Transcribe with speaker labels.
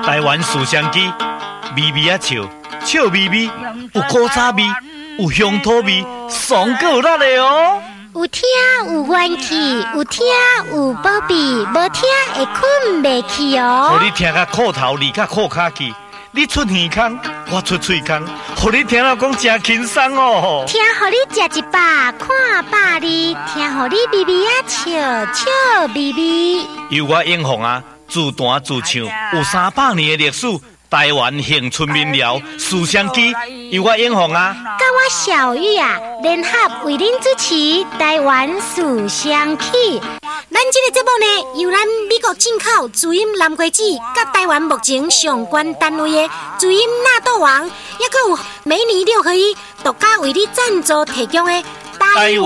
Speaker 1: 台湾四香鸡，微微啊笑，笑微微，有古早味，有乡土味，爽够辣的哦！
Speaker 2: 有听有元气，有听有保庇，无听会困袂去哦。
Speaker 1: 互你听甲裤头离甲裤骹去，你出耳孔，我出喙孔，互你听了讲真轻松哦。
Speaker 2: 听互你食一百，看百二，听互你微微啊笑，笑微微。
Speaker 1: 由我英雄啊，自弹自唱，有300年的历史。台湾恒春民谣四香鸡，由我英雄啊，
Speaker 2: 甲我小玉啊，联合为您主持台湾四香起。咱这个节目呢，由咱美国进口主音蓝瓜子，甲台湾目前上关单位的主音纳豆王，也佫有每年6合1独家为你赞助提供的台湾